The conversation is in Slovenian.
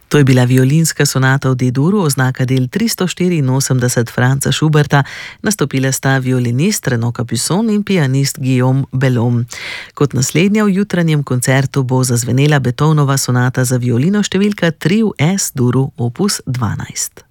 To je bila violinska sonata v D-duru, oznaka del 384 Franza Schuberta. Nastopila sta violinist Renaud Capuçon in pianist Guillaume Bellhomme. Kot naslednja v jutranjem koncertu bo zazvenela Beethovenova sonata za violino številka 3 v S-duru opus 12.